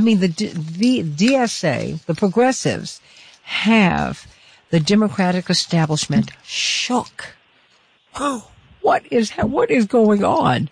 mean, the DSA, the progressives, have the Democratic establishment shook. Oh, what is going on?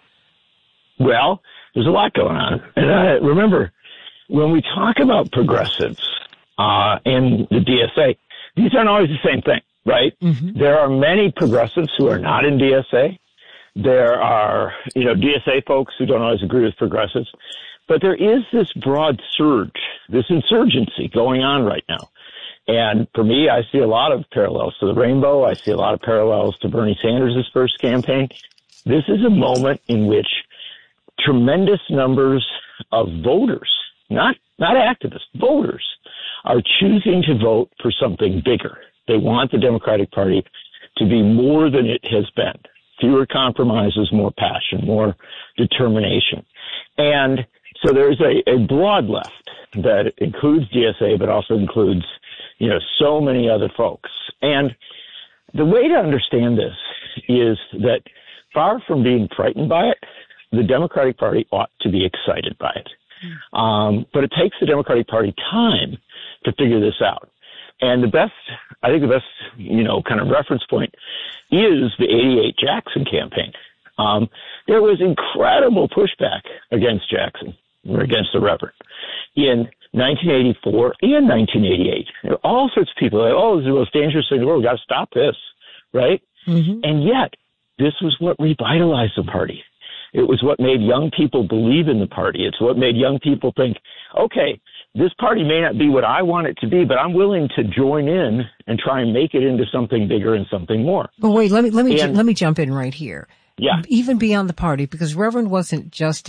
Well, there's a lot going on. And remember, when we talk about progressives and the DSA, these aren't always the same thing, right? Mm-hmm. There are many progressives who are not in DSA. There are, DSA folks who don't always agree with progressives. But there is this broad surge, this insurgency going on right now. And for me, I see a lot of parallels to the rainbow. I see a lot of parallels to Bernie Sanders' first campaign. This is a moment in which tremendous numbers of voters, not activists, voters, are choosing to vote for something bigger. They want the Democratic Party to be more than it has been. Fewer compromises, more passion, more determination. And so there's a broad left that includes DSA, but also includes, so many other folks. And the way to understand this is that far from being frightened by it, the Democratic Party ought to be excited by it. But it takes the Democratic Party time to figure this out. And the best kind of reference point is the 88 Jackson campaign. There was incredible pushback against Jackson, or against the Reverend, in 1984 and 1988. There were all sorts of people like, this is the most dangerous thing in the world. We've got to stop this, right? Mm-hmm. And yet, this was what revitalized the party. It was what made young people believe in the party. It's what made young people think, okay, this party may not be what I want it to be, but I'm willing to join in and try and make it into something bigger and something more. But wait, let me jump in right here. Yeah. Even beyond the party, because Reverend wasn't just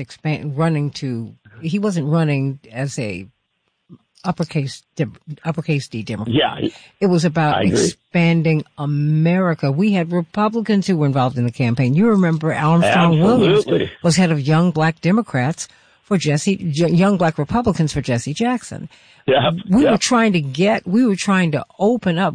he wasn't running as a uppercase D Democrat. Yeah. It was about expanding America. We had Republicans who were involved in the campaign. You remember Armstrong Williams was head of Young Black Republicans for Jesse Jackson. Yeah. We were trying to open up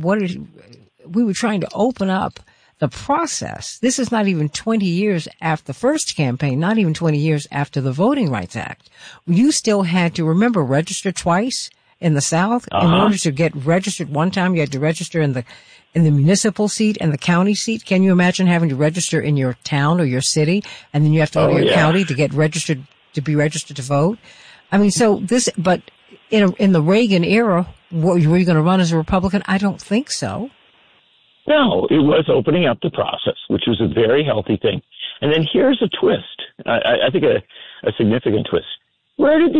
the process. This is not even 20 years after the first campaign, not even 20 years after the Voting Rights Act. You still had to, remember, register twice in the South. In order to get registered one time, you had to register in the municipal seat and the county seat. Can you imagine having to register in your town or your city, and then you have to go to your county to get registered, to be registered to vote? I mean, but in the Reagan era, were you going to run as a Republican? I don't think so. No, it was opening up the process, which was a very healthy thing. And then here's a twist. I think a significant twist. Where did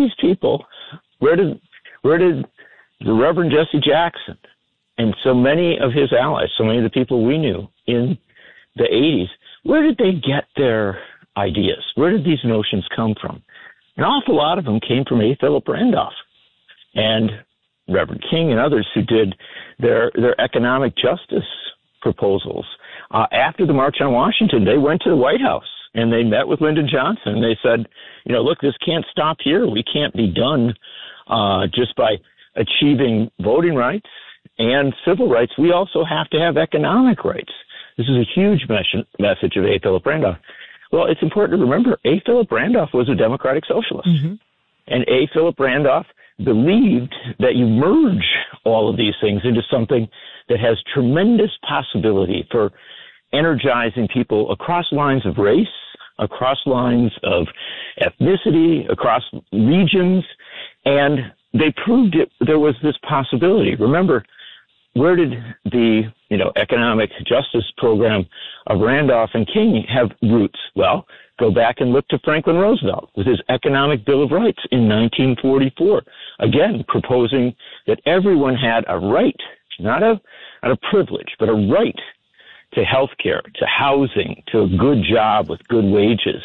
the Reverend Jesse Jackson and so many of his allies, so many of the people we knew in the 80s, where did they get their ideas? Where did these notions come from? An awful lot of them came from A. Philip Randolph and Reverend King and others who did their economic justice proposals. After the March on Washington, they went to the White House and they met with Lyndon Johnson and they said, look, this can't stop here. We can't be done just by achieving voting rights and civil rights. We also have to have economic rights. This is a huge message of A. Philip Randolph. Well, it's important to remember A. Philip Randolph was a democratic socialist. Mm-hmm. And A. Philip Randolph believed that you merge all of these things into something that has tremendous possibility for energizing people across lines of race, across lines of ethnicity, across regions, and they proved it. There was this possibility. Remember, where did the economic justice program of Randolph and King have roots? Well, go back and look to Franklin Roosevelt with his Economic Bill of Rights in 1944. Again, proposing that everyone had a right, not a privilege, but a right to health care, to housing, to a good job with good wages,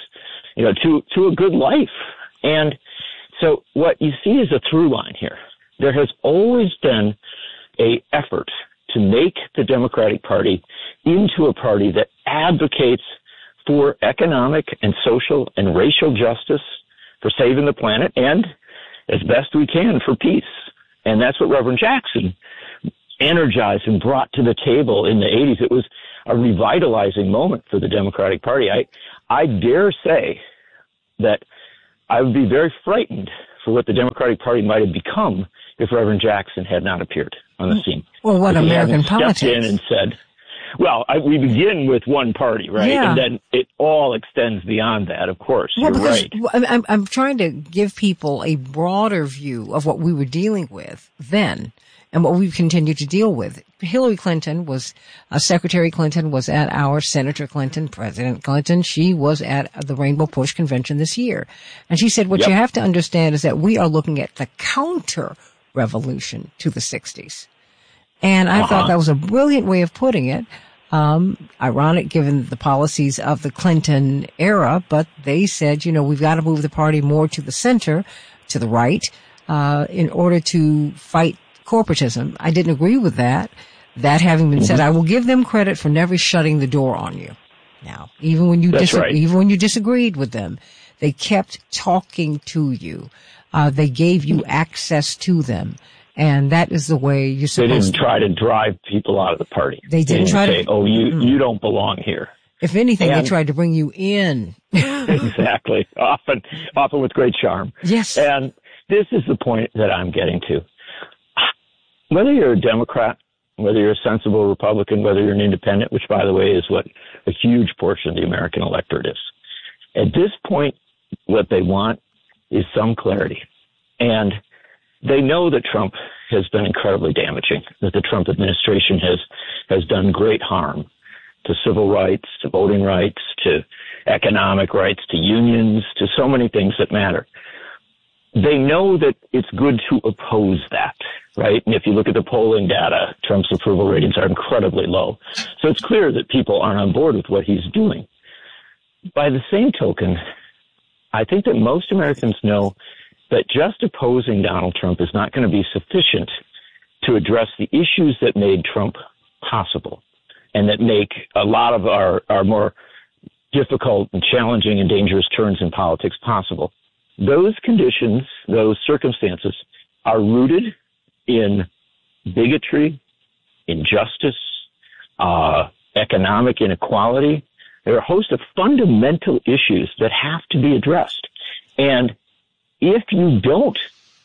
to a good life. And so what you see is a through line here. There has always been an effort to make the Democratic Party into a party that advocates for economic and social and racial justice, for saving the planet, and as best we can for peace. And that's what Reverend Jackson energized and brought to the table in the 80s. It was a revitalizing moment for the Democratic Party. I dare say that I would be very frightened for what the Democratic Party might have become if Reverend Jackson had not appeared on the scene. Well, what American politics? Stepped in and said, well, we begin with one party, right? Yeah. And then it all extends beyond that, of course. Well, you're right. I'm trying to give people a broader view of what we were dealing with then and what we've continued to deal with. Hillary Clinton was, Secretary Clinton was at our Senator Clinton, President Clinton. She was at the Rainbow Push Convention this year. And she said, what you have to understand is that we are looking at the counter revolution to the 60s. And I thought that was a brilliant way of putting it. Ironic given the policies of the Clinton era, but they said, we've got to move the party more to the center, to the right, in order to fight corporatism. I didn't agree with that. That having been said, I will give them credit for never shutting the door on you. Now, even when you disagreed with them, they kept talking to you. They gave you access to them. And that is the way you're supposed to. They didn't try to drive people out of the party. They didn't try to say, you don't belong here. If anything, they tried to bring you in. Exactly. Often with great charm. Yes. And this is the point that I'm getting to. Whether you're a Democrat, whether you're a sensible Republican, whether you're an independent, which, by the way, is what a huge portion of the American electorate is. At this point, what they want is some clarity. And they know that Trump has been incredibly damaging, that the Trump administration has done great harm to civil rights, to voting rights, to economic rights, to unions, to so many things that matter. They know that it's good to oppose that, right? And if you look at the polling data, Trump's approval ratings are incredibly low. So it's clear that people aren't on board with what he's doing. By the same token, I think that most Americans know that just opposing Donald Trump is not going to be sufficient to address the issues that made Trump possible and that make a lot of our more difficult and challenging and dangerous turns in politics possible. Those conditions, those circumstances are rooted in bigotry, injustice, economic inequality. There are a host of fundamental issues that have to be addressed. And if you don't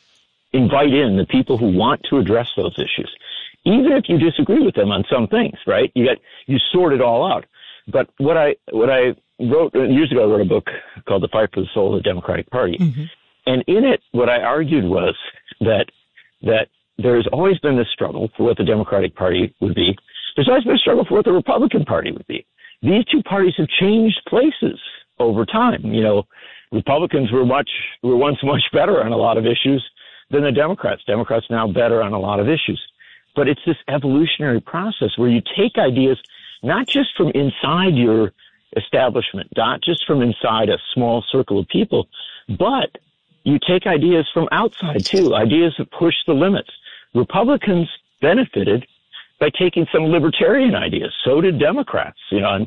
invite in the people who want to address those issues, even if you disagree with them on some things, right? You sort it all out. But what I wrote years ago, I wrote a book called The Fight for the Soul of the Democratic Party. Mm-hmm. And in it, what I argued was that there's always been this struggle for what the Democratic Party would be. There's always been a struggle for what the Republican Party would be. These two parties have changed places over time. Republicans were once much better on a lot of issues than the Democrats. Democrats now better on a lot of issues. But it's this evolutionary process where you take ideas not just from inside your establishment, not just from inside a small circle of people, but you take ideas from outside too, ideas that push the limits. Republicans benefited by taking some libertarian ideas. So did Democrats,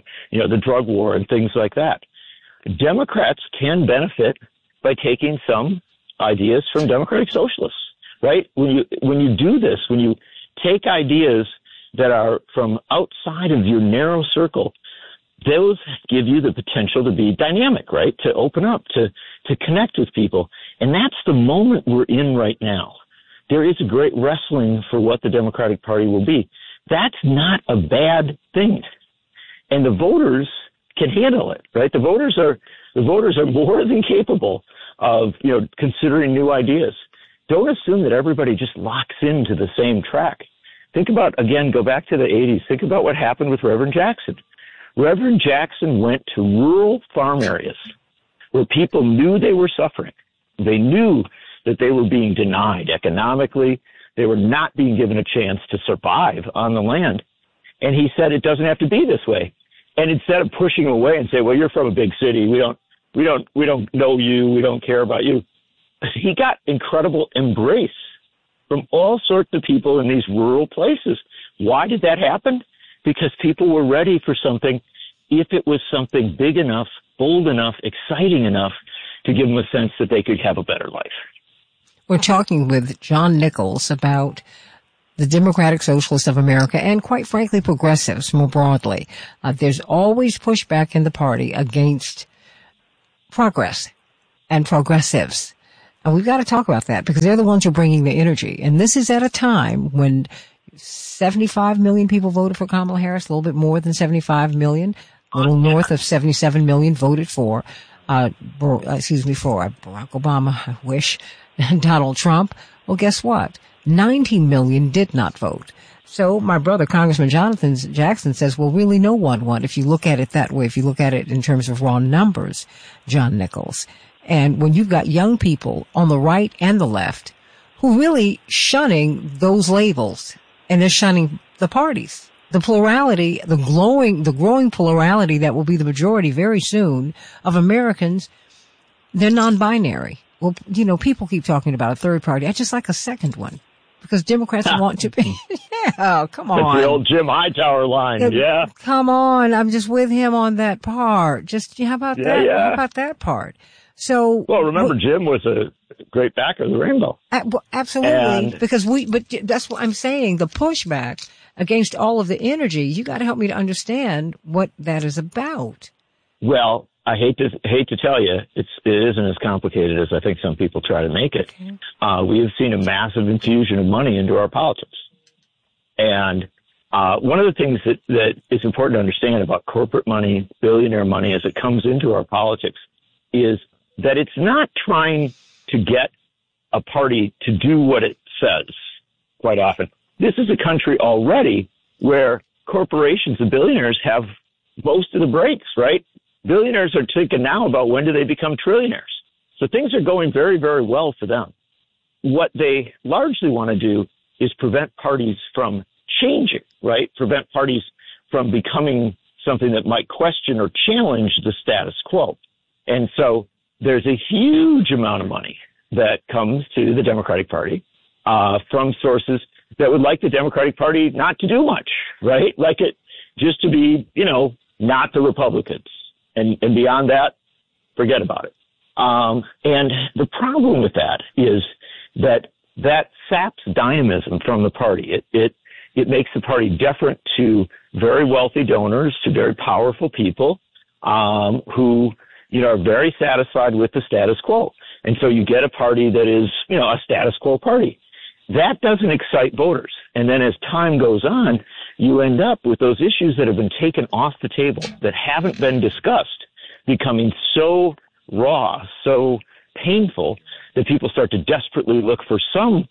the drug war and things like that. Democrats can benefit by taking some ideas from democratic socialists, right? When you do this, when you take ideas that are from outside of your narrow circle, those give you the potential to be dynamic, right? To open up, to connect with people. And that's the moment we're in right now. There is a great wrestling for what the Democratic Party will be. That's not a bad thing. And the voters can handle it, right? The voters are more than capable of, considering new ideas. Don't assume that everybody just locks into the same track. Think about, again, go back to the 80s. Think about what happened with Reverend Jackson. Reverend Jackson went to rural farm areas where people knew they were suffering. They knew that they were being denied economically. They were not being given a chance to survive on the land. And he said, it doesn't have to be this way. And instead of pushing him away and say, well, you're from a big city. We don't know you. We don't care about you. He got incredible embrace from all sorts of people in these rural places. Why did that happen? Because people were ready for something if it was something big enough, bold enough, exciting enough to give them a sense that they could have a better life. We're talking with John Nichols about the Democratic Socialists of America and, quite frankly, progressives more broadly. There's always pushback in the party against progress and progressives. And we've got to talk about that because they're the ones who are bringing the energy. And this is at a time when 75 million people voted for Kamala Harris, a little bit more than 75 million, a little north of 77 million voted for, for Barack Obama, I wish, and Donald Trump. Well, guess what? 90 million did not vote. So my brother, Congressman Jonathan Jackson, says, well, really no one won. If you look at it that way, if you look at it in terms of raw numbers, John Nichols. And when you've got young people on the right and the left who really shunning those labels and they're shunning the parties, the plurality, the growing plurality that will be the majority very soon of Americans, they're non-binary. Well, you know, people keep talking about a third party. I just like a second one. Because Democrats want to be, yeah, come on. That's the old Jim Hightower line, yeah. Come on, I'm just with him on that part. Just, how about that? Yeah. How about that part? So. Well, remember, Jim was a great backer of the rainbow. Absolutely. Because but that's what I'm saying. The pushback against all of the energy, you got to help me to understand what that is about. Well, I hate to tell you, it isn't as complicated as I think some people try to make it. Okay. We have seen a massive infusion of money into our politics. And one of the things that is important to understand about corporate money, billionaire money, as it comes into our politics, is that it's not trying to get a party to do what it says quite often. This is a country already where corporations and billionaires have most of the breaks, right? Billionaires are thinking now about when do they become trillionaires. So things are going very, very well for them. What they largely want to do is prevent parties from changing, right? Prevent parties from becoming something that might question or challenge the status quo. And so there's a huge amount of money that comes to the Democratic Party from sources that would like the Democratic Party not to do much, right? Like it just to be, not the Republicans. And beyond that, forget about it. And the problem with that is that saps dynamism from the party. It makes the party deferent to very wealthy donors, to very powerful people, who, are very satisfied with the status quo. And so you get a party that is, a status quo party. That doesn't excite voters. And then as time goes on, you end up with those issues that have been taken off the table, that haven't been discussed, becoming so raw, so painful, that people start to desperately look for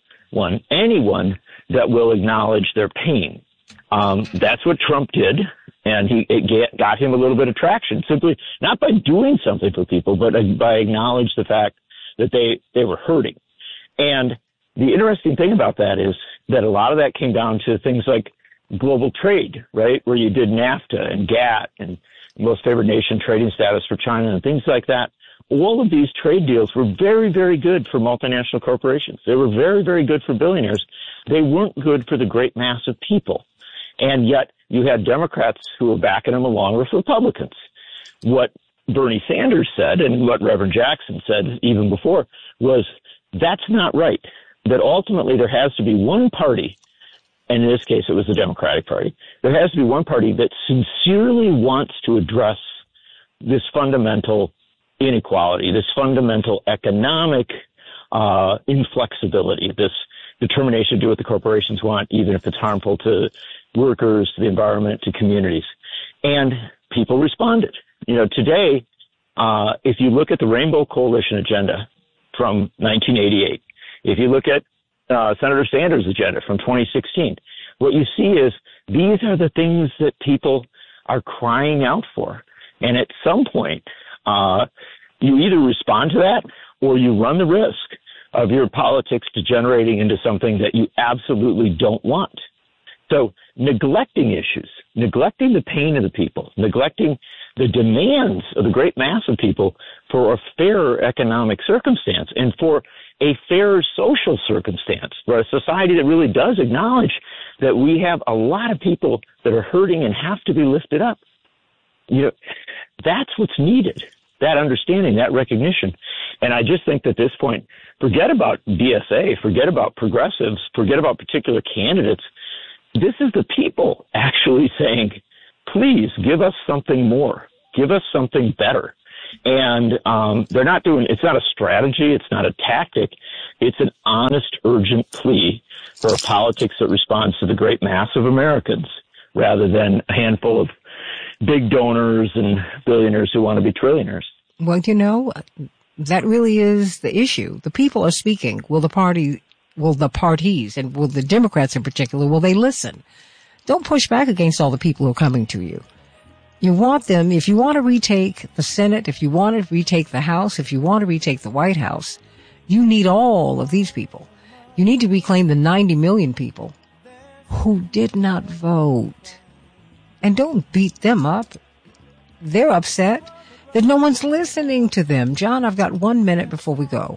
anyone that will acknowledge their pain. That's what Trump did, and it got him a little bit of traction, simply not by doing something for people, but by acknowledging the fact that they were hurting. And the interesting thing about that is that a lot of that came down to things like global trade, right, where you did NAFTA and GATT and most favored nation trading status for China and things like that. All of these trade deals were very, very good for multinational corporations. They were very, very good for billionaires. They weren't good for the great mass of people. And yet you had Democrats who were backing them along with Republicans. What Bernie Sanders said and what Reverend Jackson said even before was that's not right. That ultimately there has to be one party, and in this case it was the Democratic Party, there has to be one party that sincerely wants to address this fundamental inequality, this fundamental economic inflexibility, this determination to do what the corporations want, even if it's harmful to workers, to the environment, to communities. And people responded. Today, if you look at the Rainbow Coalition agenda from 1988, if you look at Senator Sanders' agenda from 2016, what you see is these are the things that people are crying out for. And at some point, you either respond to that or you run the risk of your politics degenerating into something that you absolutely don't want. So neglecting issues, neglecting the pain of the people, neglecting the demands of the great mass of people for a fairer economic circumstance and for a fairer social circumstance, for a society that really does acknowledge that we have a lot of people that are hurting and have to be lifted up. That's what's needed, that understanding, that recognition. And I just think that at this point, forget about DSA, forget about progressives, forget about particular candidates. This is the people actually saying, please give us something more, give us something better. And they're not doing, it's not a strategy, it's not a tactic, it's an honest, urgent plea for a politics that responds to the great mass of Americans rather than a handful of big donors and billionaires who want to be trillionaires. Well, you know, that really is the issue. The people are speaking. Will the parties, and will the Democrats in particular, will they listen? Don't push back against all the people who are coming to you. You want them, if you want to retake the Senate, if you want to retake the House, if you want to retake the White House, you need all of these people. You need to reclaim the 90 million people who did not vote. And don't beat them up. They're upset that no one's listening to them. John, I've got 1 minute before we go.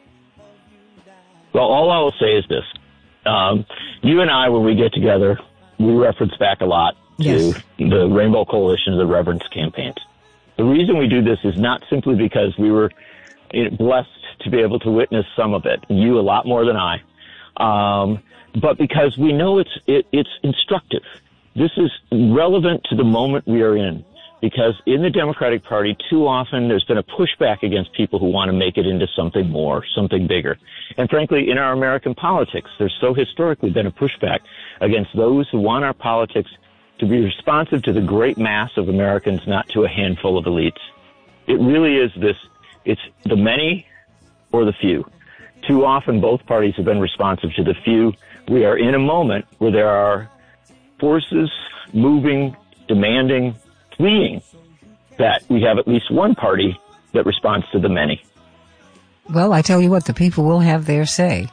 Well, all I will say is this. You and I, when we get together, we reference back a lot to the Rainbow Coalition of the Reverend's campaigns. The reason we do this is not simply because we were blessed to be able to witness some of it, you a lot more than I, but because we know it's instructive. This is relevant to the moment we are in, because in the Democratic Party, too often there's been a pushback against people who want to make it into something more, something bigger. And frankly, in our American politics, there's so historically been a pushback against those who want our politics to be responsive to the great mass of Americans, not to a handful of elites. It really is this, it's the many or the few. Too often both parties have been responsive to the few. We are in a moment where there are forces moving, demanding, pleading that we have at least one party that responds to the many. Well, I tell you what, the people will have their say.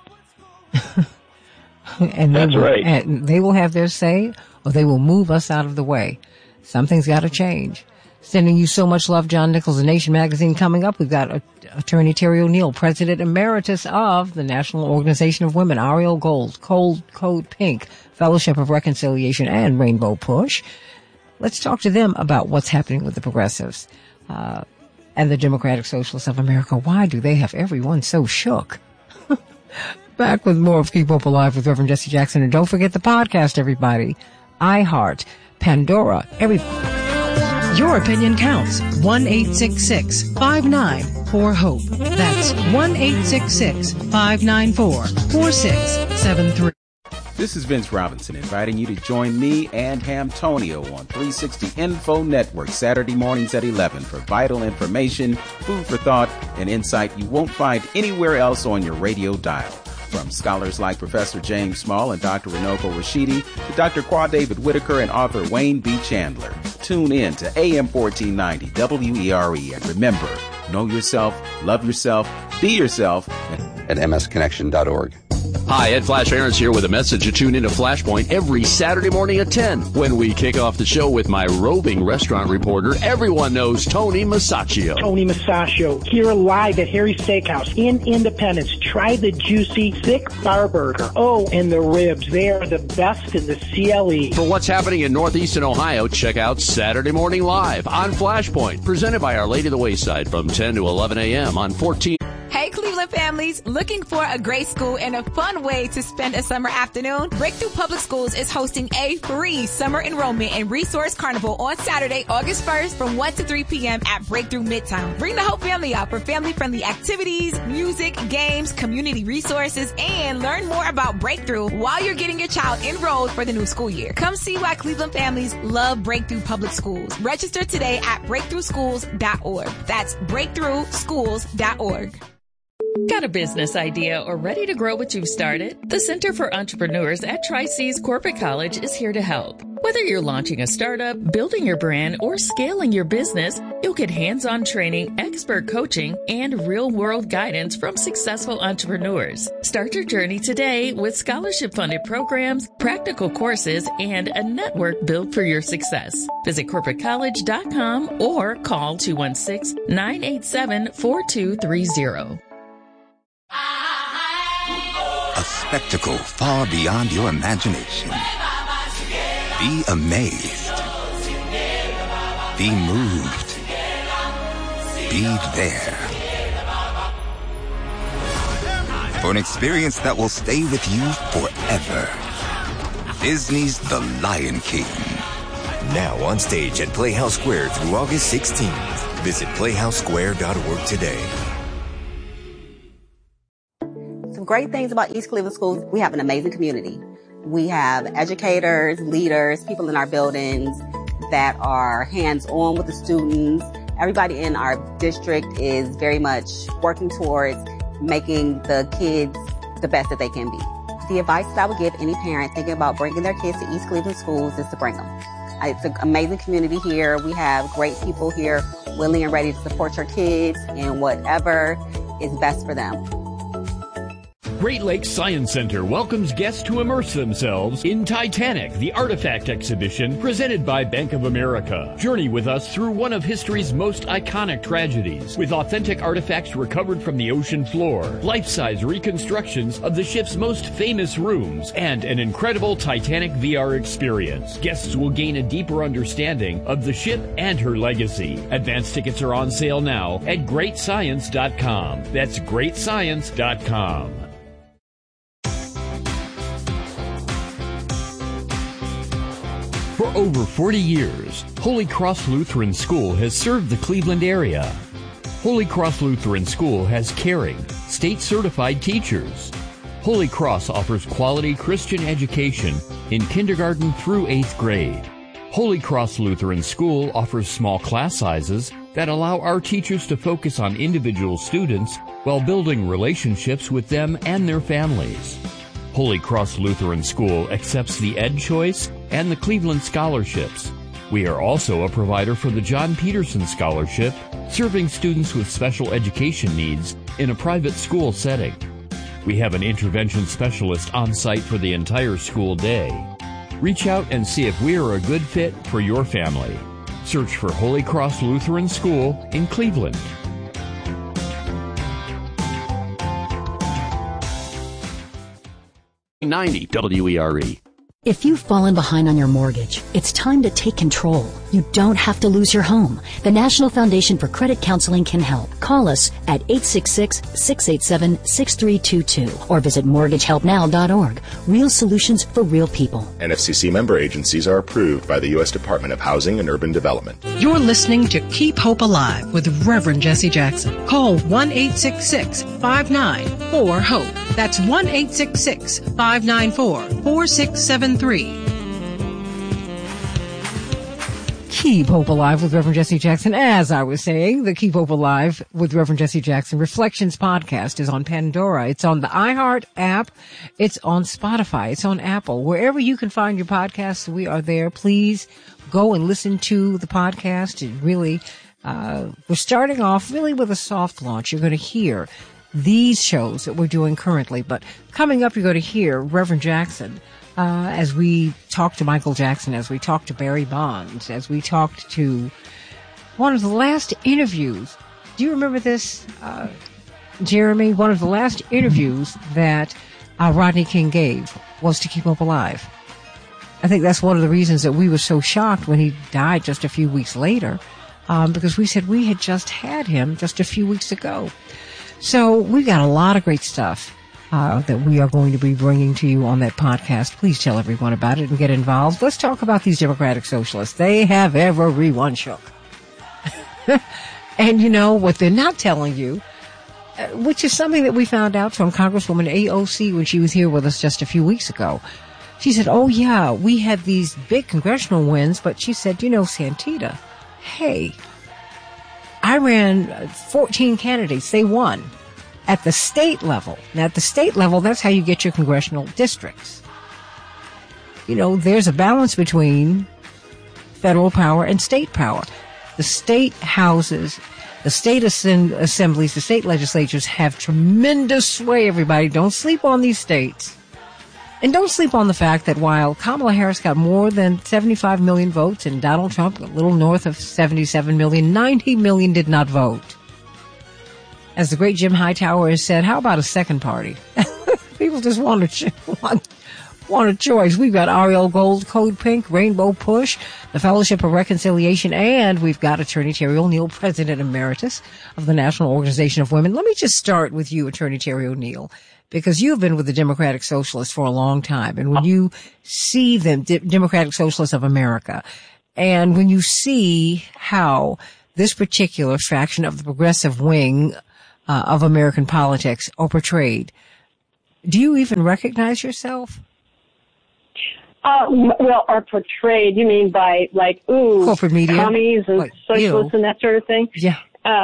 And that's right. And they will have their say, or they will move us out of the way. Something's got to change. Sending you so much love, John Nichols, of Nation Magazine. Coming up, we've got Attorney Terry O'Neill, President Emeritus of the National Organization of Women, Ariel Gold, Code Pink, Fellowship of Reconciliation, and Rainbow Push. Let's talk to them about what's happening with the progressives and the Democratic Socialists of America. Why do they have everyone so shook? Back with more of Keep Hope Alive with Reverend Jesse Jackson. And don't forget the podcast, everybody. iHeart, Pandora, Your opinion counts. 1-866-594-HOPE. That's 1-866-594-4673. This is Vince Robinson inviting you to join me and Hamtonio on 360 Info Network Saturday mornings at 11 for vital information, food for thought, and insight you won't find anywhere else on your radio dial. From scholars like Professor James Small and Dr. Runoko Rashidi to Dr. Qua David Whitaker and author Wayne B. Chandler. Tune in to AM 1490 WERE and remember, know yourself, love yourself, be yourself at msconnection.org. Hi, Ed Flash Aarons here with a message to tune into Flashpoint every Saturday morning at 10 when we kick off the show with my roving restaurant reporter. Everyone knows Tony Masaccio. Tony Masaccio, here live at Harry's Steakhouse in Independence. Try the juicy, thick bar burger. Oh, and the ribs. They are the best in the CLE. For what's happening in Northeastern Ohio, check out Saturday Morning Live on Flashpoint, presented by Our Lady of the Wayside from 10 to 11 a.m. on 14. Hey, Cleveland families, looking for a great school and a fun way to spend a summer afternoon? Breakthrough Public Schools is hosting a free summer enrollment and resource carnival on Saturday, August 1st from 1 to 3 p.m. at Breakthrough Midtown. Bring the whole family out for family-friendly activities, music, games, community resources, and learn more about Breakthrough while you're getting your child enrolled for the new school year. Come see why Cleveland families love Breakthrough Public Schools. Register today at breakthroughschools.org. That's breakthroughschools.org. Got a business idea or ready to grow what you've started? The Center for Entrepreneurs at Tri-C's Corporate College is here to help. Whether you're launching a startup, building your brand, or scaling your business, you'll get hands-on training, expert coaching, and real-world guidance from successful entrepreneurs. Start your journey today with scholarship-funded programs, practical courses, and a network built for your success. Visit corporatecollege.com or call 216-987-4230. A spectacle far beyond your imagination. Be amazed. Be moved. Be there. For an experience that will stay with you forever. Disney's The Lion King. Now on stage at Playhouse Square through August 16th. Visit playhousesquare.org today. Some great things about East Cleveland Schools, we have an amazing community. We have educators, leaders, people in our buildings that are hands-on with the students. Everybody in our district is very much working towards making the kids the best that they can be. The advice that I would give any parent thinking about bringing their kids to East Cleveland Schools is to bring them. It's an amazing community here. We have great people here willing and ready to support your kids in whatever is best for them. Great Lakes Science Center welcomes guests to immerse themselves in Titanic, the Artifact Exhibition presented by Bank of America. Journey with us through one of history's most iconic tragedies with authentic artifacts recovered from the ocean floor, life-size reconstructions of the ship's most famous rooms, and an incredible Titanic VR experience. Guests will gain a deeper understanding of the ship and her legacy. Advance tickets are on sale now at greatscience.com. That's greatscience.com. For over 40 years, Holy Cross Lutheran School has served the Cleveland area. Holy Cross Lutheran School has caring, state-certified teachers. Holy Cross offers quality Christian education in kindergarten through 8th grade. Holy Cross Lutheran School offers small class sizes that allow our teachers to focus on individual students while building relationships with them and their families. Holy Cross Lutheran School accepts the Ed Choice and the Cleveland Scholarships. We are also a provider for the John Peterson Scholarship, serving students with special education needs in a private school setting. We have an intervention specialist on site for the entire school day. Reach out and see if we are a good fit for your family. Search for Holy Cross Lutheran School in Cleveland. 90 WERE. If you've fallen behind on your mortgage, it's time to take control. You don't have to lose your home. The National Foundation for Credit Counseling can help. Call us at 866-687-6322 or visit mortgagehelpnow.org. Real solutions for real people. NFCC member agencies are approved by the U.S. Department of Housing and Urban Development. You're listening to Keep Hope Alive with Reverend Jesse Jackson. Call 1-866-594-HOPE. That's 1-866-594-4673. Keep Hope Alive with Reverend Jesse Jackson. As I was saying, the Keep Hope Alive with Reverend Jesse Jackson Reflections podcast is on Pandora. It's on the iHeart app. It's on Spotify. It's on Apple. Wherever you can find your podcasts, we are there. Please go and listen to the podcast. It really, we're starting off really with a soft launch. You're going to hear these shows that we're doing currently, but coming up, you're going to hear Reverend Jackson as we talk to Michael Jackson, as we talk to Barry Bonds, as we talked to one of the last interviews. Do you remember this, Jeremy? One of the last interviews that Rodney King gave was to Keep Hope Alive. I think that's one of the reasons that we were so shocked when he died just a few weeks later, because we said we had just had him just a few weeks ago. So we've got a lot of great stuff that we are going to be bringing to you on that podcast. Please tell everyone about it and get involved. Let's talk about these Democratic Socialists. They have everyone shook. And you know what they're not telling you, which is something that we found out from Congresswoman AOC when she was here with us just a few weeks ago. She said, oh yeah, we had these big congressional wins, but she said, you know, Santita, hey, I ran 14 candidates. They won at the state level. Now, at the state level, that's how you get your congressional districts. You know, there's a balance between federal power and state power. The state houses, the state assemblies, the state legislatures have tremendous sway, everybody. Don't sleep on these states. And don't sleep on the fact that while Kamala Harris got more than 75 million votes and Donald Trump a little north of 77 million, 90 million did not vote. As the great Jim Hightower has said, how about a second party? People just want a choice. We've got Ariel Gold, Code Pink, Rainbow Push, the Fellowship of Reconciliation, and we've got Attorney Terry O'Neill, President Emeritus of the National Organization of Women. Let me just start with you, Attorney Terry O'Neill, because you've been with the Democratic Socialists for a long time. And when you see them, Democratic Socialists of America, and when you see how this particular faction of the progressive wing of American politics are portrayed. Do you even recognize yourself? Well, are portrayed, you mean by corporate media, commies and socialists and that sort of thing? Yeah.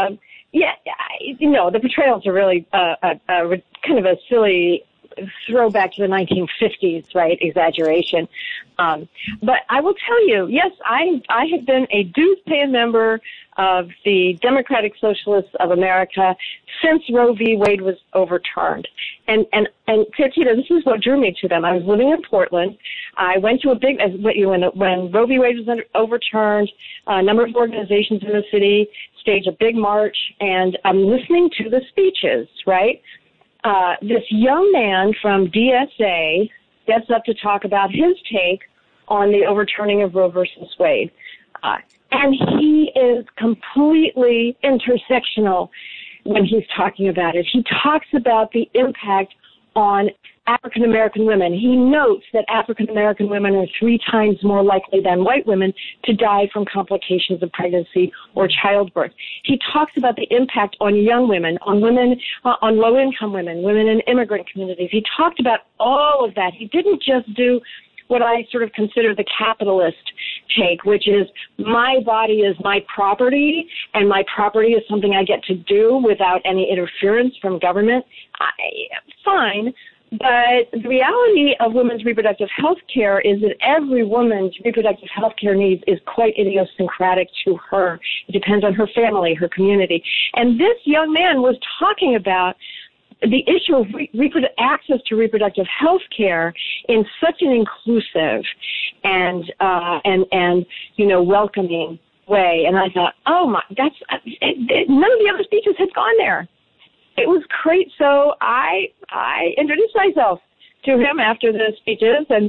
The portrayals are really kind of a silly throwback to the 1950s, right? Exaggeration. But I will tell you, yes, I have been a dues-paying member of the Democratic Socialists of America since Roe v. Wade was overturned. And Tina, this is what drew me to them. I was living in Portland. I went to when Roe v. Wade was overturned, a number of organizations in the city staged a big march, and I'm listening to the speeches, right? This young man from DSA gets up to talk about his take on the overturning of Roe versus Wade. And he is completely intersectional when he's talking about it. He talks about the impact on African American women. He notes that African American women are 3 times more likely than white women to die from complications of pregnancy or childbirth. He talks about the impact on young women, on women, on low-income women, women in immigrant communities. He talked about all of that. He didn't just do what I sort of consider the capitalist take, which is my body is my property, and my property is something I get to do without any interference from government. Fine. But the reality of women's reproductive health care is that every woman's reproductive health care needs is quite idiosyncratic to her. It depends on her family, her community. And this young man was talking about the issue of access to reproductive health care in such an inclusive and welcoming way. And I thought, none of the other speeches had gone there. It was great. So I introduced myself to him after the speeches and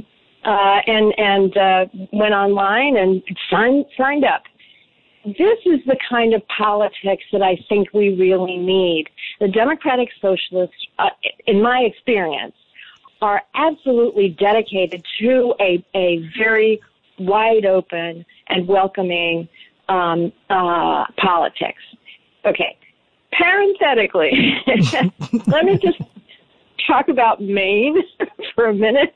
went online and signed up. This is the kind of politics that I think we really need. The Democratic Socialists, in my experience, are absolutely dedicated to a very wide open and welcoming politics. Okay. Parenthetically, let me just talk about Maine for a minute.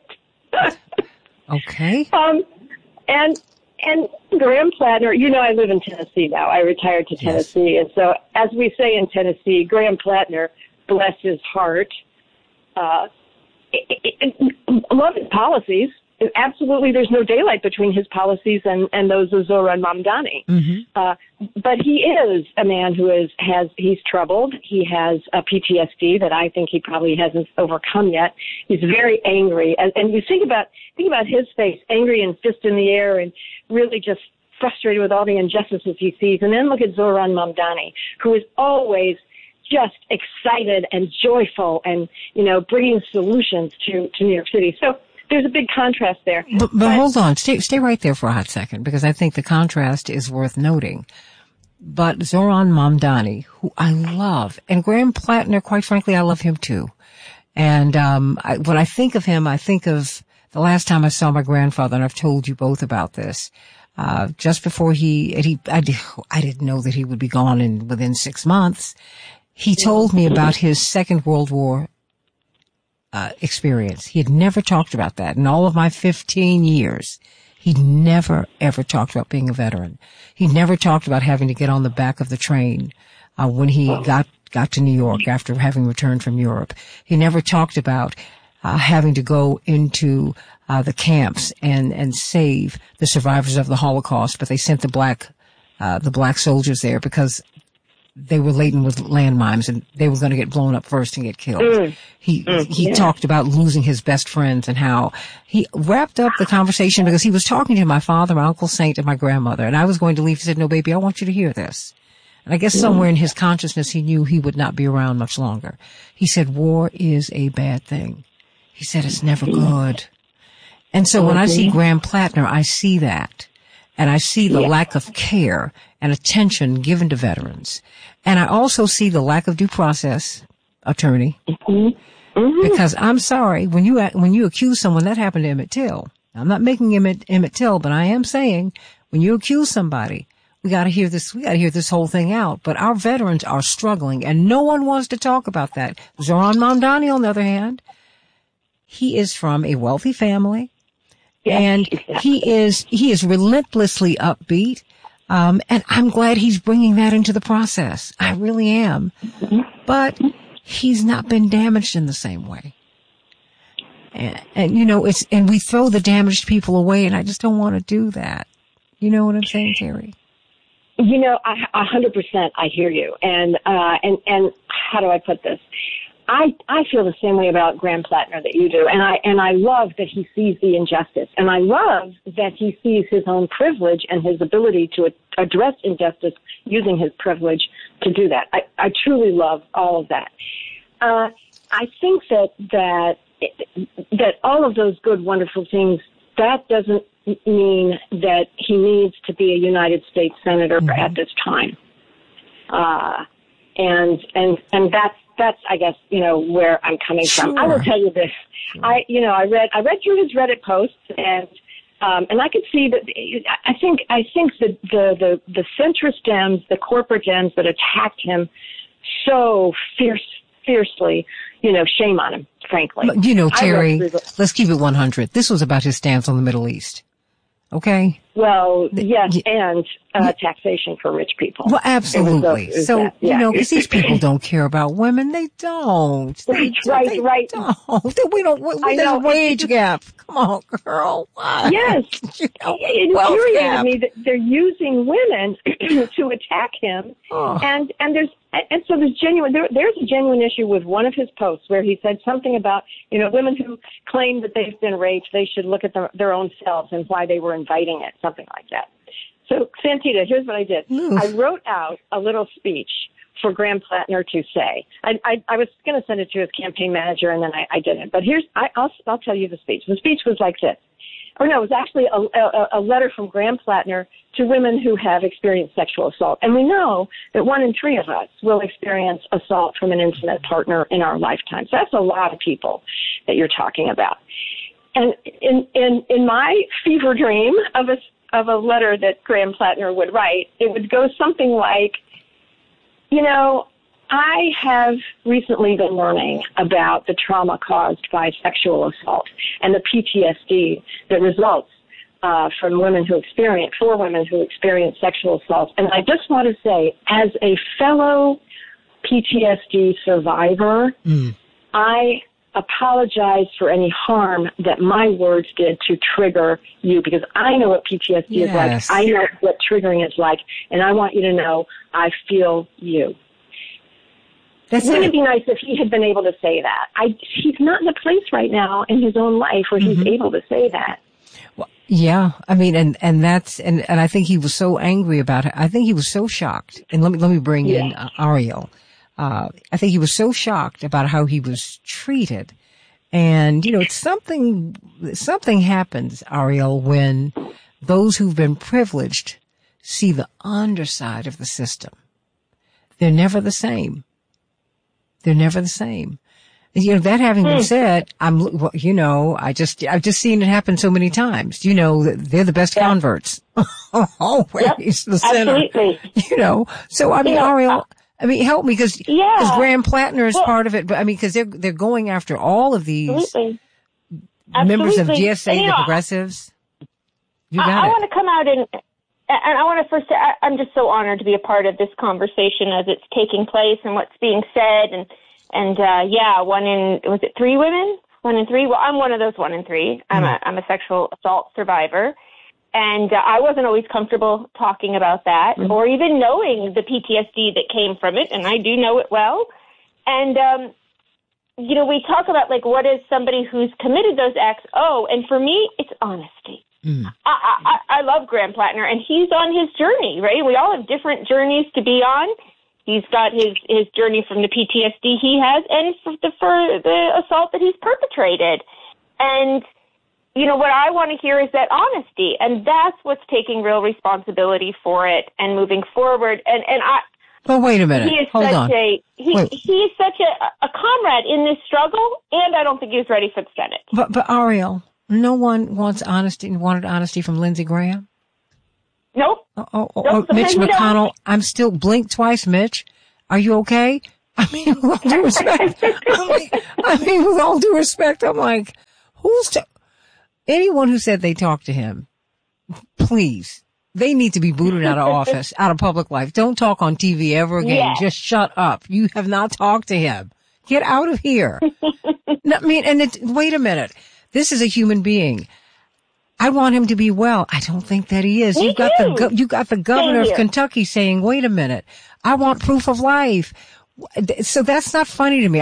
Okay. And Graham Plattner, I live in Tennessee now. I retired to Tennessee. Yes. And so, as we say in Tennessee, Graham Plattner, bless his heart, love his policies. Absolutely, there's no daylight between his policies and those of Zohran Mamdani. Mm-hmm. But he is a man who he's troubled. He has a PTSD that I think he probably hasn't overcome yet. He's very angry, and you think about his face, angry and fist in the air, and really just frustrated with all the injustices he sees. And then look at Zohran Mamdani, who is always just excited and joyful, and bringing solutions to New York City. So there's a big contrast there. But hold on. Stay right there for a hot second, because I think the contrast is worth noting. But Zohran Mamdani, who I love, and Graham Plattner, quite frankly, I love him too. And when I think of him, I think of the last time I saw my grandfather, and I've told you both about this. Just before I didn't know that he would be gone within 6 months. He told me about his Second World War experience. He had never talked about that in all of my 15 years. He never, ever talked about being a veteran. He never talked about having to get on the back of the train when he got to New York after having returned from Europe. He never talked about having to go into the camps and save the survivors of the Holocaust, but they sent the black soldiers there because they were laden with landmines and they were going to get blown up first and get killed. He talked about losing his best friends and how he wrapped up the conversation because he was talking to my father, my Uncle Saint, and my grandmother. And I was going to leave. He said, "No, baby, I want you to hear this." And I guess somewhere in his consciousness, he knew he would not be around much longer. He said, "War is a bad thing." He said, "It's never good." And so when I see Graham Plattner, I see that. And I see the lack of care and attention given to veterans. And I also see the lack of due process, attorney. Mm-hmm. Because I'm sorry, when you accuse someone, that happened to Emmett Till. I'm not making Emmett Till, but I am saying when you accuse somebody We got to hear this. We got to hear this whole thing out. But our veterans are struggling, and no one wants to talk about that. Zohran Mamdani, on the other hand, he is from a wealthy family, and he is relentlessly upbeat. And I'm glad he's bringing that into the process. I really am. But he's not been damaged in the same way. And you know, and we throw the damaged people away, and I just don't want to do that. You know what I'm saying, Terry? You know, 100% I hear you. And how do I put this? I feel the same way about Graham Plattner that you do. And I love that he sees the injustice. And I love that he sees his own privilege and his ability to address injustice using his privilege to do that. I truly love all of that. I think that all of those good, wonderful things, that doesn't mean that he needs to be a United States Senator at this time. And that's, I guess, you know, where I'm coming from. I will tell you this. I read through his Reddit posts and I could see that I think that the centrist Dems, the corporate Dems that attacked him so fiercely, you know, shame on him, frankly. You know, Terry, let's keep it 100. This was about his stance on the Middle East. Okay? Well, yes, and taxation for rich people. Well, absolutely. So, you know, because these people don't care about women. They don't. They right. Don't. We don't. There's a wage gap. Come on, girl. What? Yes. You know, it infuriated me that they're using women to attack him. Oh. And so there's a genuine issue with one of his posts where he said something about, you know, women who claim that they've been raped, they should look at their own selves and why they were inviting it, something like that. So, Santita, here's what I did. I wrote out a little speech for Graham Plattner to say. I was going to send it to his campaign manager, and then I didn't. But I'll tell you the speech. The speech was like this. Or no, it was actually a letter from Graham Plattner to women who have experienced sexual assault. And we know that 1 in 3 of us will experience assault from an intimate partner in our lifetime. So that's a lot of people that you're talking about. And in my fever dream of a letter that Graham Plattner would write, it would go something like, you know, I have recently been learning about the trauma caused by sexual assault and the PTSD that results for women who experience sexual assault. And I just want to say, as a fellow PTSD survivor, I apologize for any harm that my words did to trigger you, because I know what PTSD is like. I know what triggering is like, and I want you to know I feel you. Wouldn't it be nice if he had been able to say that? He's not in a place right now in his own life where he's able to say that. Well, yeah, I mean, and I think he was so angry about it. I think he was so shocked. And let me bring in Ariel. I think he was so shocked about how he was treated. And, you know, something happens, Ariel, when those who've been privileged see the underside of the system. They're never the same. They're never the same. You know, that having been said, I've just seen it happen so many times. You know, they're the best converts. Always the center. Absolutely. You know, so I mean, Ariel, help me because Graham Plattner is part of it, but I mean, because they're going after all of these members of GSA, the progressives. You got it. I want to come out and I want to first say I'm just so honored to be a part of this conversation as it's taking place and what's being said. And 3 women? 1 in 3? Well, I'm one of those 1 in 3. I'm a sexual assault survivor. And I wasn't always comfortable talking about that or even knowing the PTSD that came from it. And I do know it well. And, you know, we talk about, like, what is somebody who's committed those acts? Oh, and for me, it's honesty. I love Graham Plattner, and he's on his journey, right? We all have different journeys to be on. He's got his journey from the PTSD he has and for the assault that he's perpetrated. And, you know, what I want to hear is that honesty, and that's what's taking real responsibility for it and moving forward. And Well, wait a minute. Hold on. He is such a comrade in this struggle, and I don't think he was ready for the Senate. But Ariel, no one wanted honesty from Lindsey Graham. Nope. Mitch McConnell, I'm still blink twice, Mitch. Are you okay? I mean, with all due respect. With all due respect, I'm like, anyone who said they talked to him, please, they need to be booted out of office, out of public life. Don't talk on TV ever again. Yeah. Just shut up. You have not talked to him. Get out of here. Wait a minute. This is a human being. I want him to be well. I don't think that he is. You got the governor of Kentucky saying, wait a minute. I want proof of life. So that's not funny to me.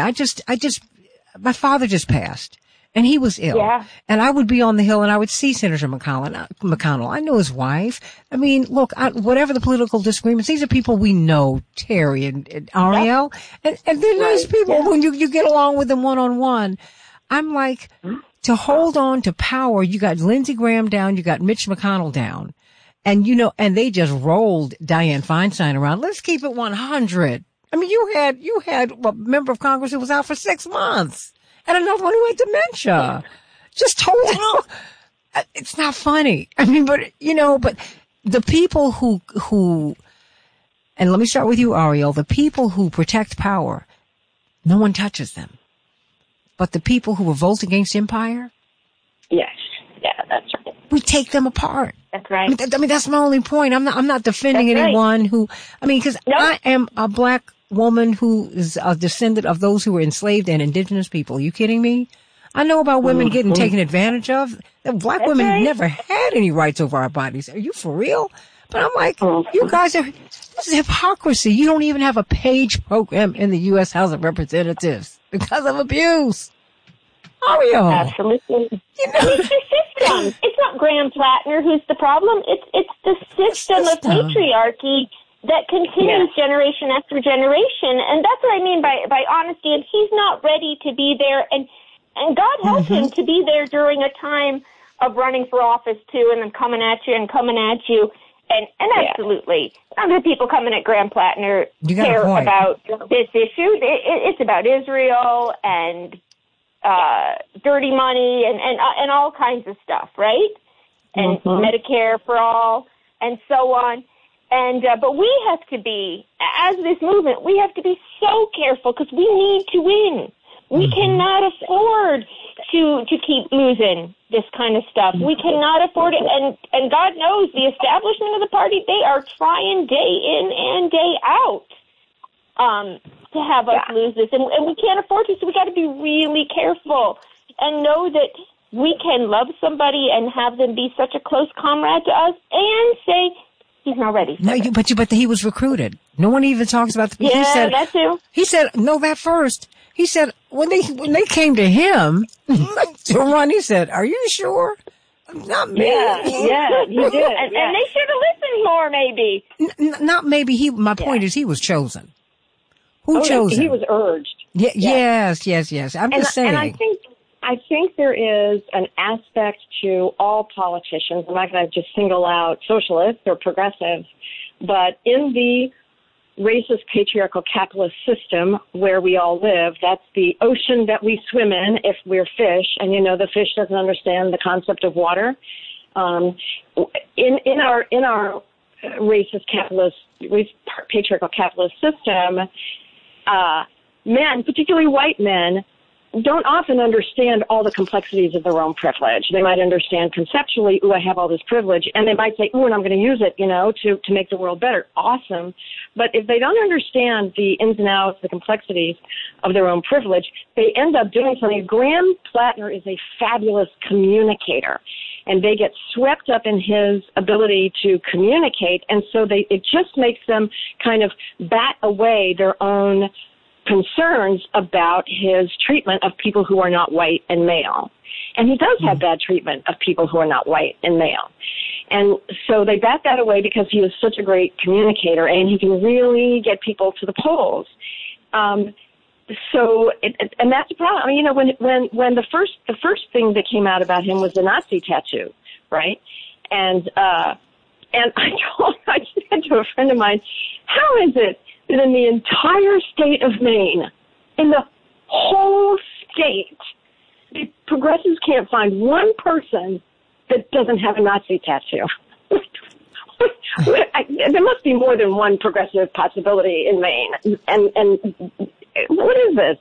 My father just passed and he was ill. Yeah. And I would be on the Hill and I would see Senator McConnell. I know his wife. I mean, look, whatever the political disagreements, these are people we know, Terry and Ariel, and they're nice people when you get along with them one-on-one. I'm like, to hold on to power, you got Lindsey Graham down, you got Mitch McConnell down, and and they just rolled Dianne Feinstein around. Let's keep it 100. I mean, you had a member of Congress who was out for 6 months, and another one who had dementia. Just hold on. It's not funny. I mean, but the people who, and let me start with you, Ariel, the people who protect power, no one touches them. But the people who revolt against empire? Yes. Yeah, that's right. We take them apart. That's right. I mean, that's my only point. I'm not defending anyone who, because I am a black woman who is a descendant of those who were enslaved and indigenous people. Are you kidding me? I know about women getting taken advantage of. Black women never had any rights over our bodies. Are you for real? But I'm like, you guys this is hypocrisy. You don't even have a page program in the U.S. House of Representatives because of abuse. Ariel. Absolutely. It's the system. It's not Graham Plattner who's the problem. It's the system of patriarchy that continues generation after generation. And that's what I mean by honesty. And he's not ready to be there. And God help him to be there during a time of running for office too, and then coming at you. And absolutely, other people coming at Graham Plattner care about this issue. It's about Israel and dirty money and all kinds of stuff, right? And Medicare for all and so on. And but we have to be, as this movement, we have to be so careful because we need to win. We cannot afford to keep losing this kind of stuff. We cannot afford it. And God knows the establishment of the party, they are trying day in and day out to have us lose this. And we can't afford to, so we got to be really careful and know that we can love somebody and have them be such a close comrade to us and say, he's not ready. But he was recruited. No one even talks about the. Yeah, that too. He said, no, that first. He said when they came to him to run, he said, "Are you sure?" Not me. Yeah, he did. And they should have listened more, maybe. Not maybe. My point is, he was chosen. Who chose him? He was urged. Yes. I'm just saying. And I think there is an aspect to all politicians. I'm not going to just single out socialists or progressives, but in the racist, patriarchal, capitalist system where we all live, that's the ocean that we swim in if we're fish, and the fish doesn't understand the concept of water. In our racist, patriarchal, capitalist system, men, particularly white men, don't often understand all the complexities of their own privilege. They might understand conceptually, I have all this privilege, and they might say, and I'm going to use it, to make the world better. Awesome. But if they don't understand the ins and outs, the complexities of their own privilege, they end up doing something. Graham Plattner is a fabulous communicator, and they get swept up in his ability to communicate, and so it just makes them kind of bat away their own concerns about his treatment of people who are not white and male. And he does have bad treatment of people who are not white and male. And so they bat that away because he is such a great communicator and he can really get people to the polls. And that's the problem. I mean, when the first thing that came out about him was the Nazi tattoo, right? And I said to a friend of mine, how is it that in the entire state of Maine, in the whole state, the progressives can't find one person that doesn't have a Nazi tattoo? There must be more than one progressive possibility in Maine. And what is this?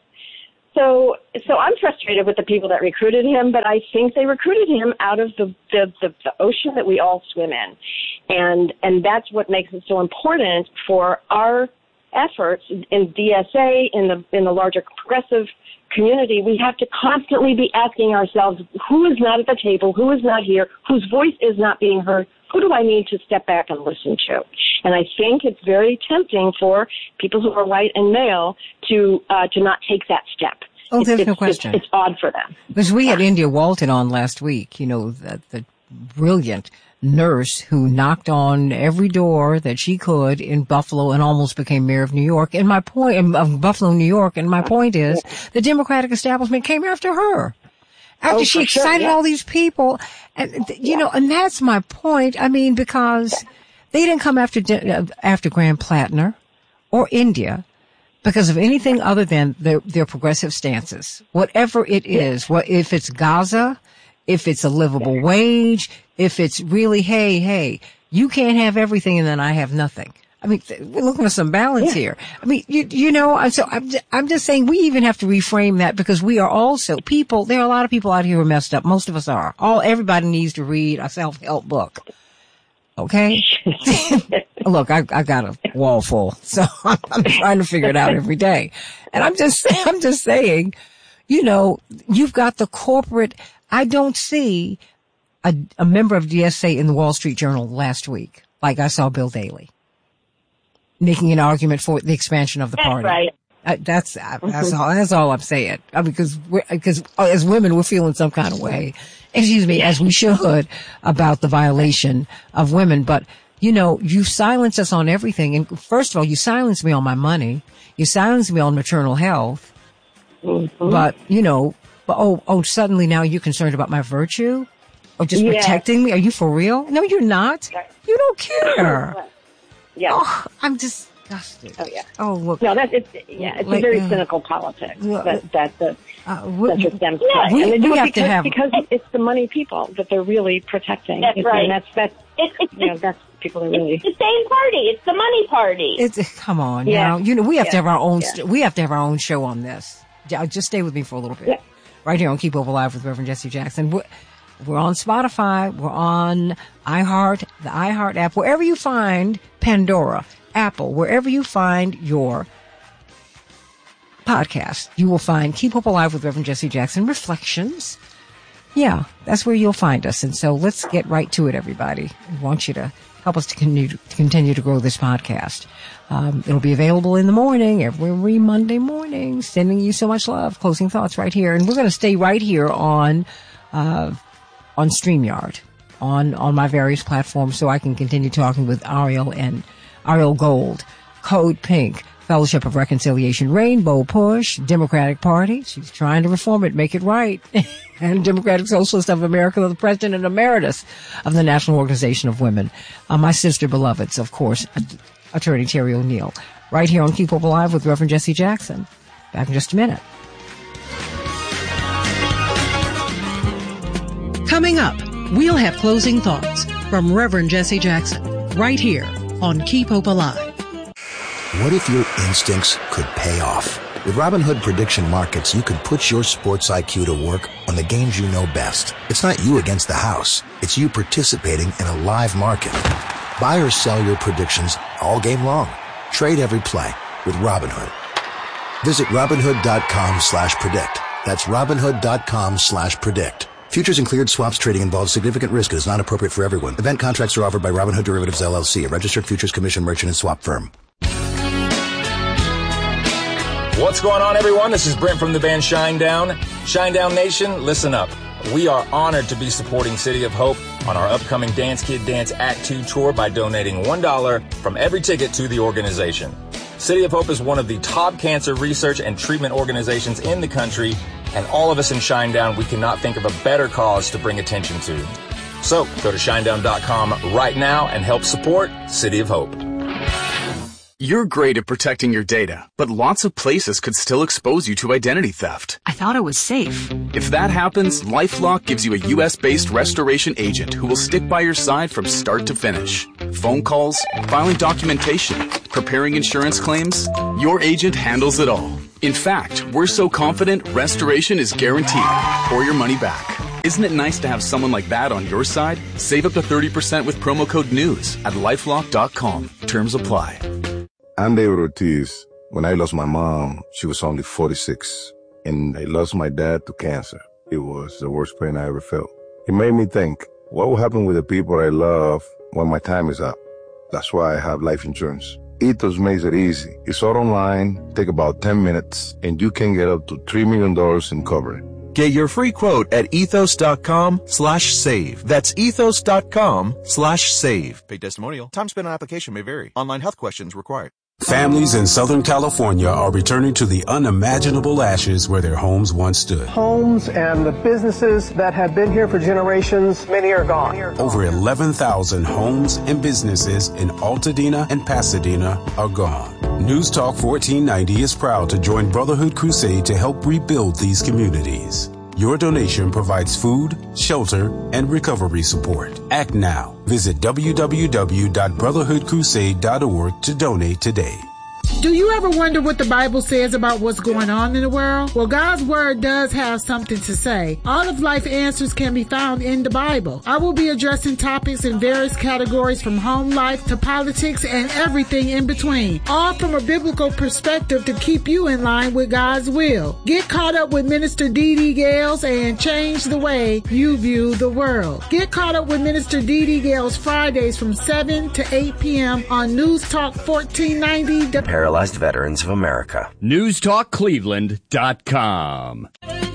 So I'm frustrated with the people that recruited him, but I think they recruited him out of the ocean that we all swim in. And that's what makes it so important for our efforts in DSA, in the larger progressive community. We have to constantly be asking ourselves, who is not at the table, who is not here, whose voice is not being heard, who do I need to step back and listen to? And I think it's very tempting for people who are white and male to not take that step. Oh, there's no question. It's odd for them. Because we had India Walton on last week, the brilliant nurse who knocked on every door that she could in Buffalo and almost became mayor of New York. And my point of Buffalo, New York. And my point is the Democratic establishment came after her. After she excited all these people. And, and that's my point. I mean, because they didn't come after Graham Plattner or India because of anything other than their progressive stances. Whatever it is, if it's Gaza, if it's a livable wage, if it's really, hey, you can't have everything and then I have nothing. I mean, we're looking for some balance here. I mean, so I'm just saying we even have to reframe that because we are also people. There are a lot of people out here who are messed up. Most of us are. Everybody needs to read a self-help book. Okay? Look, I got a wall full, so I'm trying to figure it out every day. And I'm just saying, you've got the corporate. I don't see a member of DSA in the Wall Street Journal last week, like I saw Bill Daley making an argument for the expansion of the party. Right. That's all I'm saying. I mean, because as women, we're feeling some kind of way. As we should about the violation of women. But, you silence us on everything. And first of all, you silence me on my money. You silence me on maternal health. Mm-hmm. But, suddenly now you're concerned about my virtue? Or just protecting me? Are you for real? No, you're not. You don't care. Yeah. Oh, I'm disgusted. Oh, yeah. Oh, look. No, it's a very cynical politics that stems from. We have to have because it's the money people that they're really protecting. That's right. And that's people are really. It's the same party. It's the money party. Come on now. We have to have our own. We have to have our own show on this. Just stay with me for a little bit. Yeah. Right here on Keep Hope Alive with Reverend Jesse Jackson. We're on Spotify. We're on iHeart, the iHeart app, wherever you find Pandora, Apple, wherever you find your podcast, you will find Keep Hope Alive with Reverend Jesse Jackson Reflections. Yeah, that's where you'll find us. And so let's get right to it, everybody. I want you to help us to continue to grow this podcast. It'll be available in the morning, every Monday morning. Sending you so much love. Closing thoughts right here. And we're going to stay right here on StreamYard, on my various platforms so I can continue talking with Ariel Gold, Code Pink, Fellowship of Reconciliation, Rainbow Push, Democratic Party. She's trying to reform it, make it right. And Democratic Socialist of America, the President Emeritus of the National Organization of Women. My sister beloveds, of course, Attorney Terry O'Neill. Right here on Keep Hope Alive with Reverend Jesse Jackson. Back in just a minute. Coming up, we'll have closing thoughts from Reverend Jesse Jackson right here on Keep Hope Alive. What if your instincts could pay off? With Robinhood Prediction Markets, you could put your sports IQ to work on the games you know best. It's not you against the house. It's you participating in a live market. Buy or sell your predictions all game long. Trade every play with Robinhood. Visit Robinhood.com/predict. That's Robinhood.com/predict. Futures and cleared swaps trading involves significant risk and is not appropriate for everyone. Event contracts are offered by Robinhood Derivatives LLC, a registered futures commission merchant and swap firm. What's going on, everyone? This is Brent from the band Shinedown. Shinedown Nation, listen up. We are honored to be supporting City of Hope on our upcoming Dance Kid Dance Act 2 tour by donating $1 from every ticket to the organization. City of Hope is one of the top cancer research and treatment organizations in the country, and all of us in Shinedown, we cannot think of a better cause to bring attention to. So go to shinedown.com right now and help support City of Hope. You're great at protecting your data, but lots of places could still expose you to identity theft. I thought it was safe. If that happens, LifeLock gives you a U.S.-based restoration agent who will stick by your side from start to finish. phone calls, filing documentation, preparing insurance claims. Your agent handles it all. In fact, we're so confident restoration is guaranteed or your money back. Isn't it nice to have someone like that on your side? Save up to 30% with promo code NEWS at LifeLock.com. Terms apply. I'm David Ortiz. When I lost my mom, she was only 46. And I lost my dad to cancer. It was the worst pain I ever felt. It made me think, what will happen with the people I love when my time is up? That's why I have life insurance. Ethos makes it easy. It's all online, take about 10 minutes, and you can get up to $3 million in coverage. Get your free quote at ethos.com/save. That's ethos.com/save. Paid testimonial. Time spent on application may vary. Online health questions required. Families in Southern California are returning to the unimaginable ashes where their homes once stood. Homes and the businesses that have been here for generations, many are gone. Over 11,000 homes and businesses in Altadena and Pasadena are gone. News Talk 1490 is proud to join Brotherhood Crusade to help rebuild these communities. Your donation provides food, shelter, and recovery support. Act now. Visit www.brotherhoodcrusade.org to donate today. Do you ever wonder what the Bible says about what's going on in the world? Well, God's Word does have something to say. All of life answers can be found in the Bible. I will be addressing topics in various categories from home life to politics and everything in between, all from a biblical perspective to keep you in line with God's will. Get caught up with Minister Dee Dee Gales and change the way you view the world. Get caught up with Minister Dee Dee Gales Fridays from 7 to 8 p.m. on News Talk 1490. Paralyzed Veterans of America. NewsTalkCleveland.com.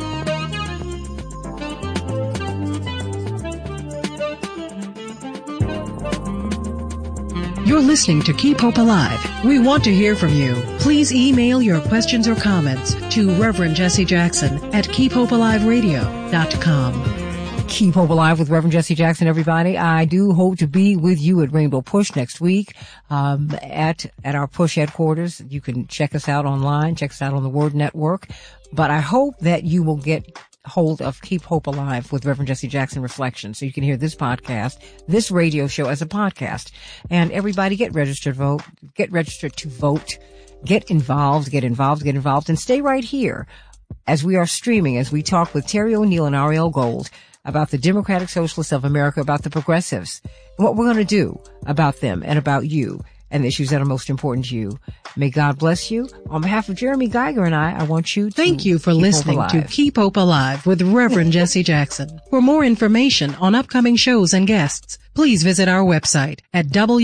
You're listening to Keep Hope Alive. We want to hear from you. Please email your questions or comments to Reverend Jesse Jackson at KeepHopeAliveRadio.com. Keep Hope Alive with Reverend Jesse Jackson, everybody. I do hope to be with you at Rainbow Push next week, at our Push headquarters. You can check us out online, check us out on the Word Network. But I hope that you will get hold of Keep Hope Alive with Reverend Jesse Jackson Reflections, so you can hear this podcast, this radio show as a podcast. And everybody get registered to vote, get involved, and stay right here as we are streaming, as we talk with Terry O'Neill and Ariel Gold about the Democratic Socialists of America, about the progressives, and what we're going to do about them and about you and the issues that are most important to you. May God bless you. On behalf of Jeremy Geiger and I want you to thank you for listening to Keep Hope Alive with Reverend Jesse Jackson. For more information on upcoming shows and guests, please visit our website at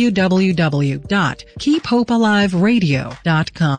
www.keephopealiveradio.com.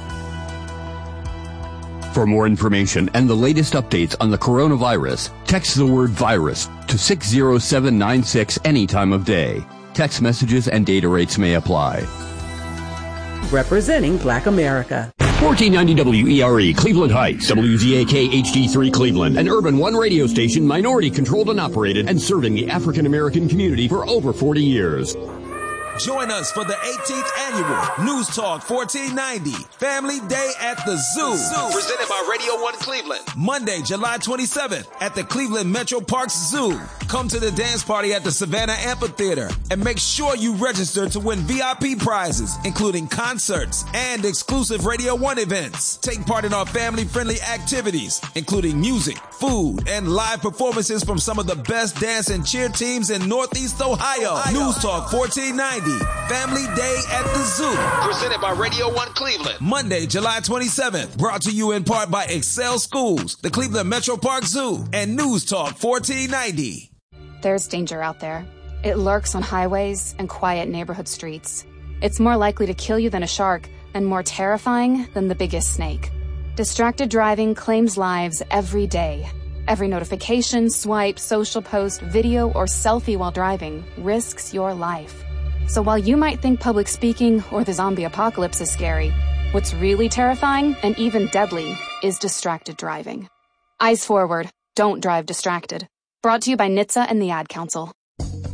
For more information and the latest updates on the coronavirus, text the word virus to 60796 any time of day. Text messages and data rates may apply. Representing Black America. 1490 WERE, Cleveland Heights, WZAK HD3 Cleveland, an Urban One radio station, minority controlled and operated, and serving the African American community for over 40 years. Join us for the 18th annual News Talk 1490 Family Day at the Zoo. Presented by Radio 1 Cleveland. Monday, July 27th at the Cleveland Metro Parks Zoo. Come to the dance party at the Savannah Amphitheater and make sure you register to win VIP prizes, including concerts and exclusive Radio 1 events. Take part in our family-friendly activities, including music, food, and live performances from some of the best dance and cheer teams in Northeast Ohio. News Talk 1490. Family Day at the Zoo. Presented by Radio 1 Cleveland. Monday, July 27th. Brought to you in part by Excel Schools, the Cleveland Metro Park Zoo, and News Talk 1490. There's danger out there. It lurks on highways and quiet neighborhood streets. It's more likely to kill you than a shark and more terrifying than the biggest snake. Distracted driving claims lives every day. Every notification, swipe, social post, video, or selfie while driving risks your life. So while you might think public speaking or the zombie apocalypse is scary, what's really terrifying and even deadly is distracted driving. Eyes forward. Don't drive distracted. Brought to you by NHTSA and the Ad Council.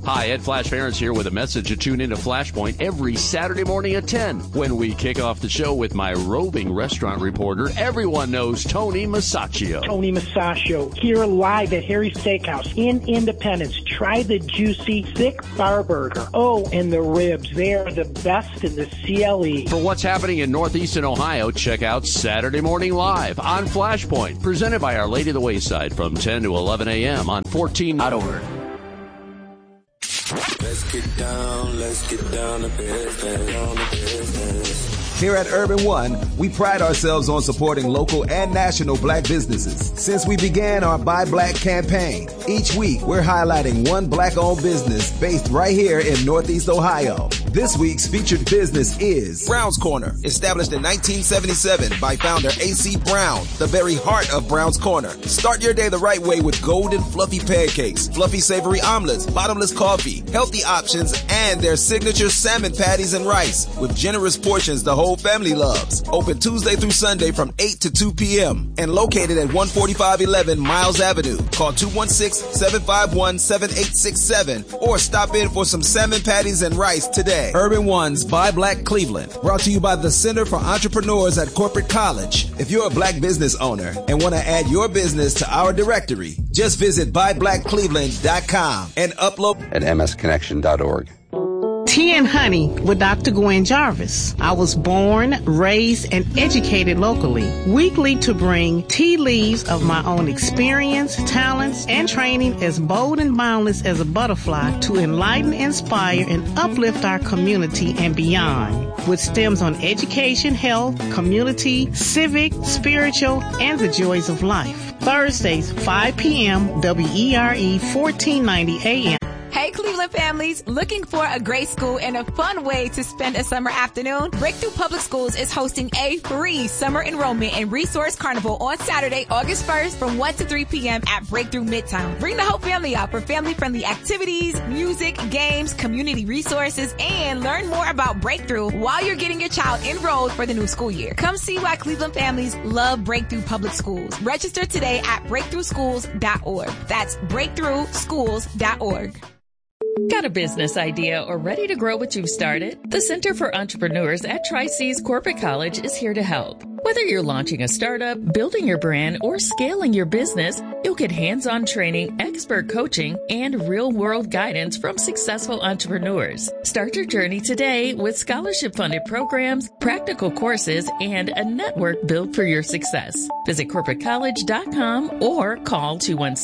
Hi, Ed Flash Ferentz here with a message to tune into Flashpoint every Saturday morning at 10 when we kick off the show with my roving restaurant reporter. Everyone knows Tony Masaccio. Tony Masaccio here live at Harry's Steakhouse in Independence. Try the juicy, thick bar burger. Oh, and the ribs. They are the best in the CLE. For what's happening in Northeastern Ohio, check out Saturday Morning Live on Flashpoint, presented by Our Lady of the Wayside from 10 to 11 a.m. on 14.org. Let's get down to business. Here at Urban One, we pride ourselves on supporting local and national black businesses. Since we began our Buy Black campaign, each week we're highlighting one black-owned business based right here in Northeast Ohio. This week's featured business is Brown's Corner, established in 1977 by founder A.C. Brown, the very heart of Brown's Corner. Start your day the right way with golden fluffy pancakes, fluffy savory omelets, bottomless coffee, healthy options, and their signature salmon patties and rice with generous portions the whole family loves. Open Tuesday through Sunday from 8 to 2 p.m. and located at 14511 Miles Avenue. Call 216-751-7867 or stop in for some salmon patties and rice today. Urban One's Buy Black Cleveland, brought to you by the Center for Entrepreneurs at Corporate College. If you're a black business owner and want to add your business to our directory, just visit buyblackcleveland.com and upload at msconnection.org. Tea and Honey with Dr. Gwen Jarvis. I was born, raised, and educated locally. Weekly to bring tea leaves of my own experience, talents, and training as bold and boundless as a butterfly to enlighten, inspire, and uplift our community and beyond. With stems on education, health, community, civic, spiritual, and the joys of life. Thursdays, 5 p.m., WERE 1490 AM. Hey, Cleveland families, looking for a great school and a fun way to spend a summer afternoon? Breakthrough Public Schools is hosting a free summer enrollment and resource carnival on Saturday, August 1st from 1 to 3 p.m. at Breakthrough Midtown. Bring the whole family out for family-friendly activities, music, games, community resources, and learn more about Breakthrough while you're getting your child enrolled for the new school year. Come see why Cleveland families love Breakthrough Public Schools. Register today at breakthroughschools.org. That's breakthroughschools.org. Got a business idea or ready to grow what you've started? The Center for Entrepreneurs at Tri-C's Corporate College is here to help. Whether you're launching a startup, building your brand, or scaling your business, you'll get hands-on training, expert coaching, and real-world guidance from successful entrepreneurs. Start your journey today with scholarship-funded programs, practical courses, and a network built for your success. Visit corporatecollege.com or call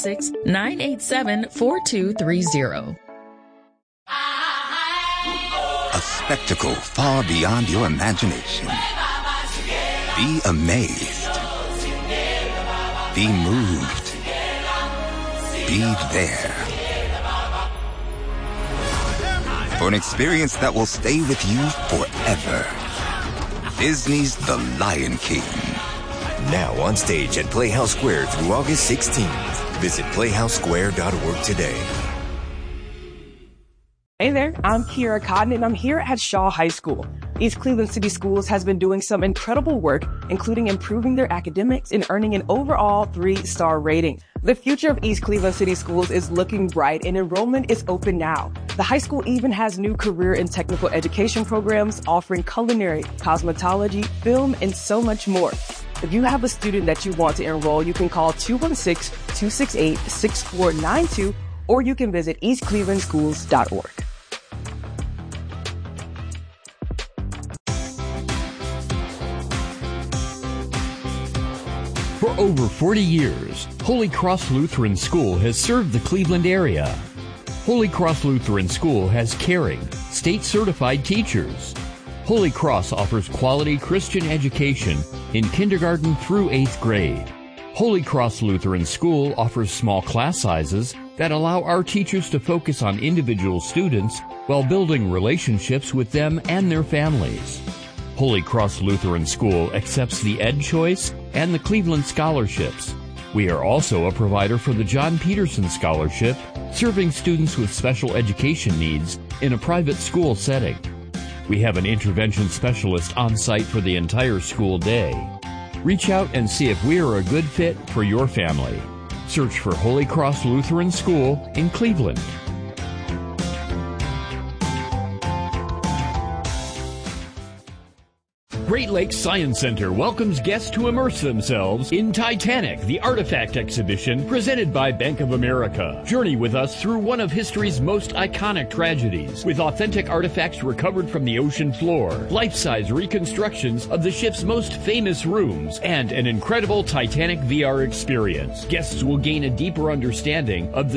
216-987-4230. A spectacle far beyond your imagination. Be amazed. Be moved. Be there. For an experience that will stay with you forever. Disney's The Lion King. Now on stage at Playhouse Square through August 16th. Visit playhousesquare.org today. Hey there, I'm Kiera Cotton, and I'm here at Shaw High School. East Cleveland City Schools has been doing some incredible work, including improving their academics and earning an overall 3-star rating. The future of East Cleveland City Schools is looking bright, and enrollment is open now. The high school even has new career and technical education programs offering culinary, cosmetology, film, and so much more. If you have a student that you want to enroll, you can call 216-268-6492, or you can visit eastclevelandschools.org. For over 40 years, Holy Cross Lutheran School has served the Cleveland area. Holy Cross Lutheran School has caring, state-certified teachers. Holy Cross offers quality Christian education in kindergarten through 8th grade. Holy Cross Lutheran School offers small class sizes that allow our teachers to focus on individual students while building relationships with them and their families. Holy Cross Lutheran School accepts the Ed Choice and the Cleveland Scholarships. We are also a provider for the John Peterson Scholarship, serving students with special education needs in a private school setting. We have an intervention specialist on site for the entire school day. Reach out and see if we are a good fit for your family. Search for Holy Cross Lutheran School in Cleveland. Great Lakes Science Center welcomes guests to immerse themselves in Titanic, the Artifact Exhibition presented by Bank of America. Journey with us through one of history's most iconic tragedies, with authentic artifacts recovered from the ocean floor, life-size reconstructions of the ship's most famous rooms, and an incredible Titanic VR experience. Guests will gain a deeper understanding of the